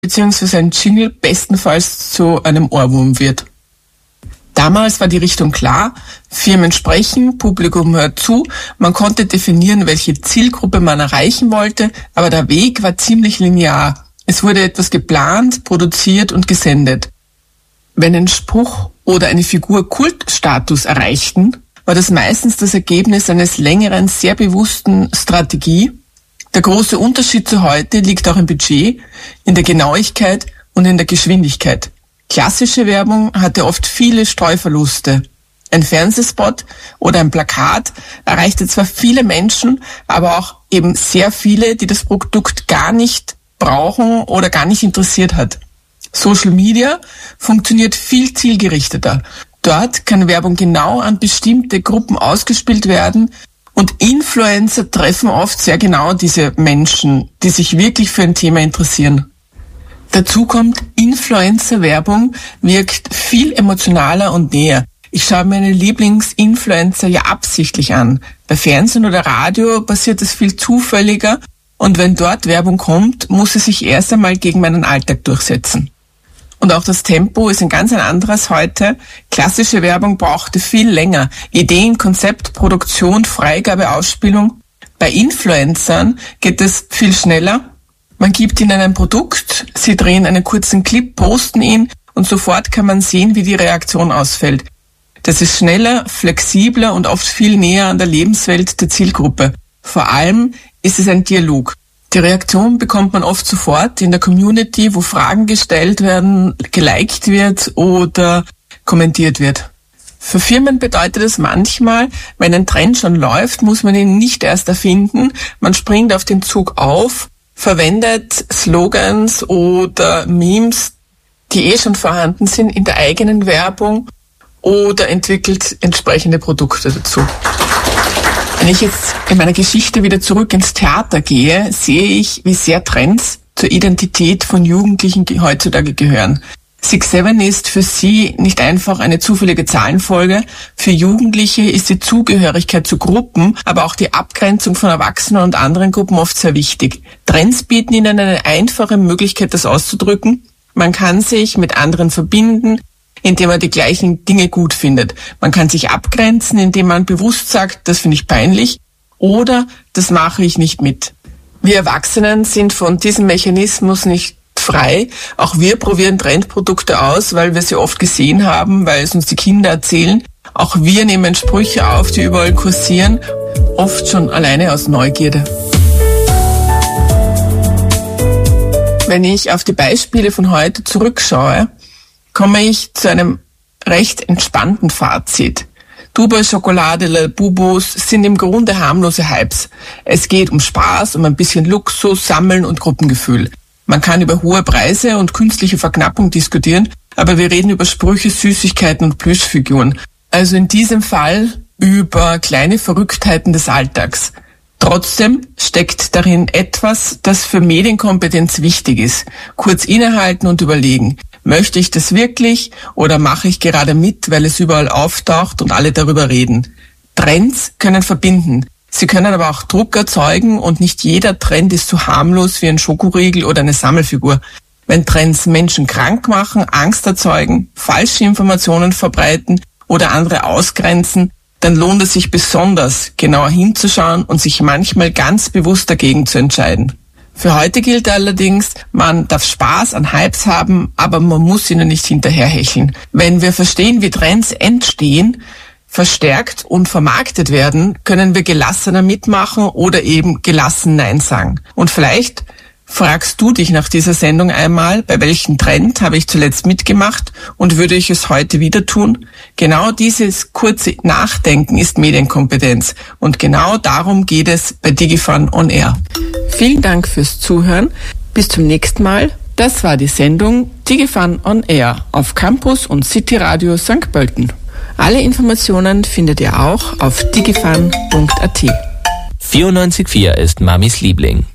bzw. ein Jingle bestenfalls zu einem Ohrwurm wird. Damals war die Richtung klar, Firmen sprechen, Publikum hört zu, man konnte definieren, welche Zielgruppe man erreichen wollte, aber der Weg war ziemlich linear. Es wurde etwas geplant, produziert und gesendet. Wenn ein Spruch oder eine Figur Kultstatus erreichten, war das meistens das Ergebnis eines längeren, sehr bewussten Strategie. Der große Unterschied zu heute liegt auch im Budget, in der Genauigkeit und in der Geschwindigkeit. Klassische Werbung hatte oft viele Streuverluste. Ein Fernsehspot oder ein Plakat erreichte zwar viele Menschen, aber auch eben sehr viele, die das Produkt gar nicht brauchen oder gar nicht interessiert hat. Social Media funktioniert viel zielgerichteter. Dort kann Werbung genau an bestimmte Gruppen ausgespielt werden und Influencer treffen oft sehr genau diese Menschen, die sich wirklich für ein Thema interessieren. Dazu kommt, Influencer-Werbung wirkt viel emotionaler und näher. Ich schaue meine Lieblingsinfluencer ja absichtlich an. Bei Fernsehen oder Radio passiert es viel zufälliger und wenn dort Werbung kommt, muss sie sich erst einmal gegen meinen Alltag durchsetzen. Und auch das Tempo ist ein ganz anderes heute. Klassische Werbung brauchte viel länger. Ideen, Konzept, Produktion, Freigabe, Ausspielung. Bei Influencern geht es viel schneller. Man gibt ihnen ein Produkt, sie drehen einen kurzen Clip, posten ihn und sofort kann man sehen, wie die Reaktion ausfällt. Das ist schneller, flexibler und oft viel näher an der Lebenswelt der Zielgruppe. Vor allem ist es ein Dialog. Die Reaktion bekommt man oft sofort in der Community, wo Fragen gestellt werden, geliked wird oder kommentiert wird. Für Firmen bedeutet es manchmal, wenn ein Trend schon läuft, muss man ihn nicht erst erfinden. Man springt auf den Zug auf, verwendet Slogans oder Memes, die schon vorhanden sind, in der eigenen Werbung oder entwickelt entsprechende Produkte dazu. Wenn ich jetzt in meiner Geschichte wieder zurück ins Theater gehe, sehe ich, wie sehr Trends zur Identität von Jugendlichen heutzutage gehören. 6-7 ist für sie nicht einfach eine zufällige Zahlenfolge. Für Jugendliche ist die Zugehörigkeit zu Gruppen, aber auch die Abgrenzung von Erwachsenen und anderen Gruppen oft sehr wichtig. Trends bieten ihnen eine einfache Möglichkeit, das auszudrücken. Man kann sich mit anderen verbinden, indem man die gleichen Dinge gut findet. Man kann sich abgrenzen, indem man bewusst sagt, das finde ich peinlich oder das mache ich nicht mit. Wir Erwachsenen sind von diesem Mechanismus nicht frei. Auch wir probieren Trendprodukte aus, weil wir sie oft gesehen haben, weil es uns die Kinder erzählen. Auch wir nehmen Sprüche auf, die überall kursieren, oft schon alleine aus Neugierde. Wenn ich auf die Beispiele von heute zurückschaue, komme ich zu einem recht entspannten Fazit. Dubai-Schokolade, Labubos sind im Grunde harmlose Hypes. Es geht um Spaß, um ein bisschen Luxus, Sammeln und Gruppengefühl. Man kann über hohe Preise und künstliche Verknappung diskutieren, aber wir reden über Sprüche, Süßigkeiten und Plüschfiguren. Also in diesem Fall über kleine Verrücktheiten des Alltags. Trotzdem steckt darin etwas, das für Medienkompetenz wichtig ist. Kurz innehalten und überlegen. Möchte ich das wirklich oder mache ich gerade mit, weil es überall auftaucht und alle darüber reden? Trends können verbinden. Sie können aber auch Druck erzeugen und nicht jeder Trend ist so harmlos wie ein Schokoriegel oder eine Sammelfigur. Wenn Trends Menschen krank machen, Angst erzeugen, falsche Informationen verbreiten oder andere ausgrenzen, dann lohnt es sich besonders, genauer hinzuschauen und sich manchmal ganz bewusst dagegen zu entscheiden. Für heute gilt allerdings, man darf Spaß an Hypes haben, aber man muss ihnen nicht hinterherhecheln. Wenn wir verstehen, wie Trends entstehen, verstärkt und vermarktet werden, können wir gelassener mitmachen oder eben gelassen Nein sagen. Und vielleicht fragst du dich nach dieser Sendung einmal, bei welchem Trend habe ich zuletzt mitgemacht und würde ich es heute wieder tun? Genau dieses kurze Nachdenken ist Medienkompetenz und genau darum geht es bei DigiFun on Air. Vielen Dank fürs Zuhören. Bis zum nächsten Mal. Das war die Sendung DigiFun on Air auf Campus und City Radio St. Pölten. Alle Informationen findet ihr auch auf digifun.at. 94.4 ist Mamis Liebling.